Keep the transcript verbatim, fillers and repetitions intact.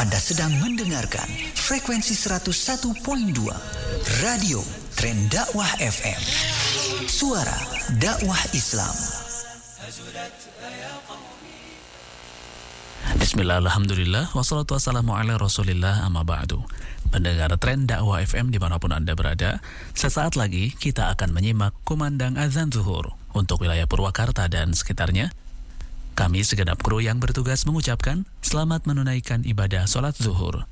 Anda sedang mendengarkan frekuensi seratus satu koma dua Radio Tren Dakwah F M. Suara dakwah Islam. Bismillah, alhamdulillah, wassalatu wassalamu ala rasulillah, amma ba'du. Pendengar Tren Dakwah F M dimanapun Anda berada, sesaat lagi kita akan menyimak kumandang azan zuhur untuk wilayah Purwakarta dan sekitarnya. Kami segenap kru yang bertugas mengucapkan selamat menunaikan ibadah sholat zuhur.